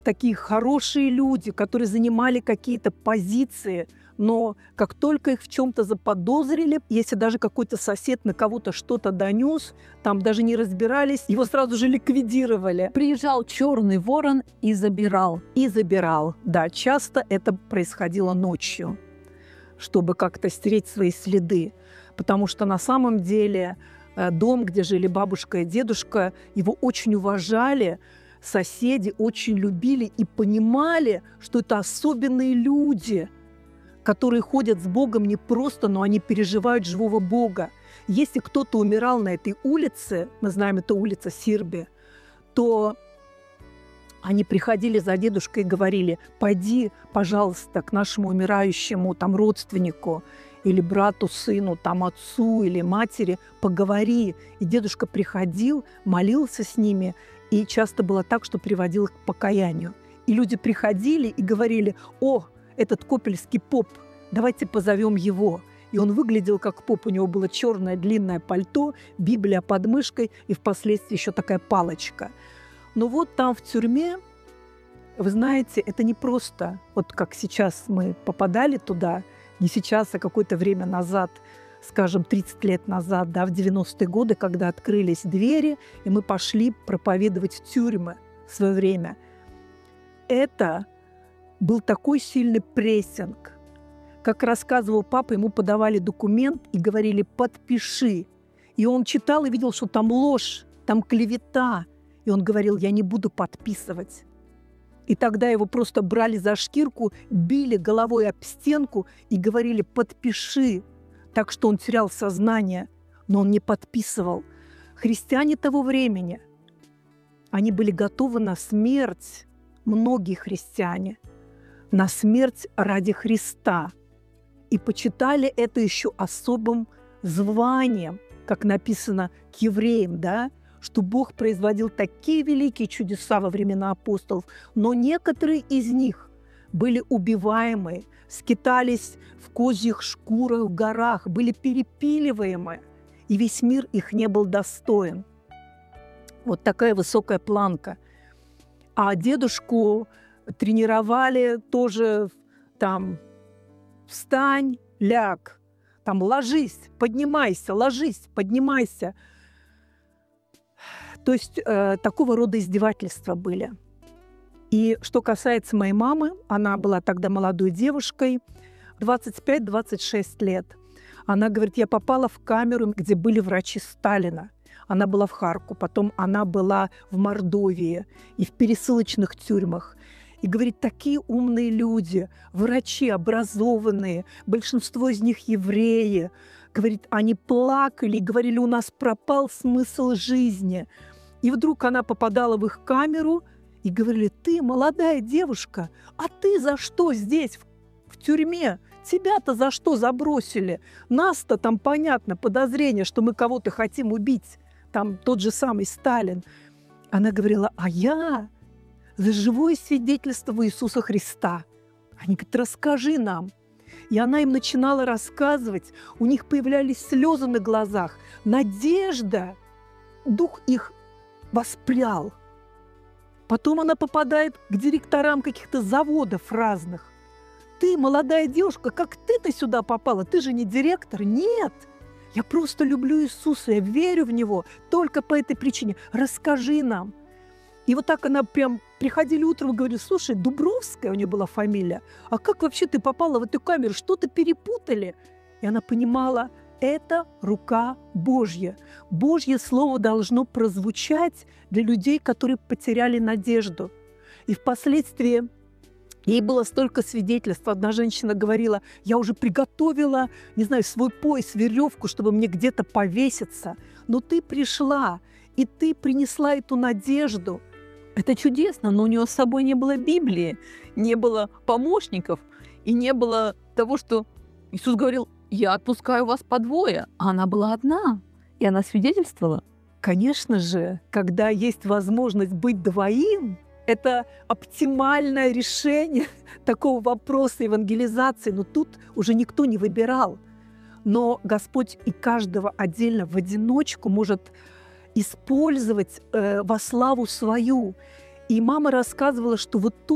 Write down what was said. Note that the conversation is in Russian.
такие хорошие люди, которые занимали какие-то позиции, но как только их в чем-то заподозрили, если даже какой-то сосед на кого-то что-то донес, там даже не разбирались, его сразу же ликвидировали. Приезжал черный ворон и забирал. И забирал. Да, часто это происходило ночью, чтобы как-то стереть свои следы. Потому что на самом деле дом, где жили бабушка и дедушка, его очень уважали, соседи очень любили и понимали, что это особенные люди, которые ходят с Богом не просто, но они переживают живого Бога. Если кто-то умирал на этой улице, мы знаем, это улица Сирби, то они приходили за дедушкой и говорили: пойди, пожалуйста, к нашему умирающему там родственнику или брату, сыну, там отцу или матери, поговори. И дедушка приходил, молился с ними, и часто было так, что приводил их к покаянию. И люди приходили и говорили: о, этот копельский поп, давайте позовем его. И он выглядел как поп, у него было черное длинное пальто, Библия под мышкой и впоследствии еще такая палочка. Но вот там в тюрьме, вы знаете, это не просто, вот как сейчас мы попадали туда, не сейчас, а какое-то время назад, скажем, 30 лет назад, да, в 90-е годы, когда открылись двери, и мы пошли проповедовать в тюрьмы в свое время. Это был такой сильный прессинг. Как рассказывал папа, ему подавали документ и говорили: подпиши. И он читал и видел, что там ложь, там клевета. И он говорил: я не буду подписывать. И тогда его просто брали за шкирку, били головой об стенку и говорили: подпиши. Так что он терял сознание, но он не подписывал. Христиане того времени, они были готовы на смерть, многие христиане, на смерть ради Христа. И почитали это еще особым званием, как написано к евреям, да, что Бог производил такие великие чудеса во времена апостолов, но некоторые из них были убиваемы, скитались в козьих шкурах в горах, были перепиливаемы, и весь мир их не был достоин. Вот такая высокая планка. А дедушку тренировали тоже там: встань, ляг, там ложись, поднимайся, ложись, поднимайся. То есть такого рода издевательства были. И что касается моей мамы, она была тогда молодой девушкой, 25-26 лет. Она говорит: я попала в камеру, где были врачи Сталина. Она была в Харку, потом она была в Мордовии и в пересылочных тюрьмах. И говорит, такие умные люди, врачи образованные, большинство из них евреи. Говорит, они плакали и говорили: у нас пропал смысл жизни. И вдруг она попадала в их камеру и говорили: ты молодая девушка, а ты за что здесь, в тюрьме? Тебя-то за что забросили? Нас-то там, понятно, подозрение, что мы кого-то хотим убить. Там тот же самый Сталин. Она говорила: а я за живое свидетельство Иисуса Христа. Они говорят: расскажи нам. И она им начинала рассказывать. У них появлялись слезы на глазах. Надежда. Дух их воспрял. Потом она попадает к директорам каких-то заводов разных. Ты, молодая девушка, как ты-то сюда попала? Ты же не директор. Нет. Я просто люблю Иисуса, я верю в Него только по этой причине. Расскажи нам. И вот так она прям приходили утром и говорили: слушай, Дубровская у нее была фамилия, а как вообще ты попала в эту камеру? Что-то перепутали? И она понимала, это рука Божья. Божье слово должно прозвучать для людей, которые потеряли надежду. И впоследствии ей было столько свидетельств. Одна женщина говорила: я уже приготовила, не знаю, свой пояс, веревку, чтобы мне где-то повеситься. Но ты пришла, и ты принесла эту надежду. Это чудесно, но у нее с собой не было Библии, не было помощников и не было того, что Иисус говорил: я отпускаю вас по двое. А она была одна, и она свидетельствовала. Конечно же, когда есть возможность быть двоим, это оптимальное решение такого вопроса евангелизации. Но тут уже никто не выбирал. Но Господь и каждого отдельно в одиночку может использовать во славу свою. И мама рассказывала, что вот тут